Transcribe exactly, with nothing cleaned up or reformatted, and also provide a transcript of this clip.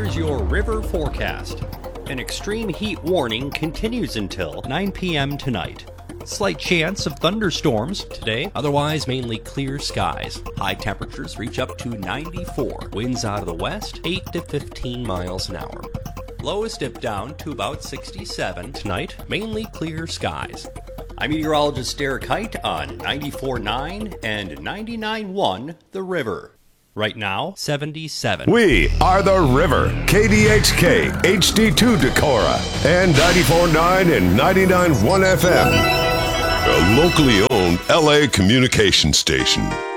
here's your river forecast. An extreme heat warning continues until nine p.m. tonight. Slight chance of thunderstorms today, otherwise mainly clear skies. High temperatures reach up to ninety-four. Winds out of the west, eight to fifteen miles an hour. Lows dip down to about sixty-seven tonight, mainly clear skies. I'm meteorologist Derek Height on ninety-four point nine and ninety-nine point one The River. Right now, seventy-seven. We are The River, K D H K, H D two Decorah, and ninety-four point nine and ninety-nine point one F M. A locally owned L A communication station.